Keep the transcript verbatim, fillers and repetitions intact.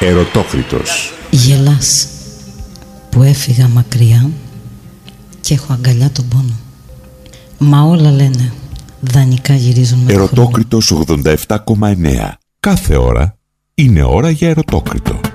Ερωτόκριτος. Γελάς που έφυγα μακριά και έχω αγκαλιά τον πόνο. Μα όλα λένε δανεικά γυρίζουν με Ερωτόκριτος ογδόντα επτά κόμμα εννέα. Κάθε ώρα είναι ώρα για Ερωτόκριτο.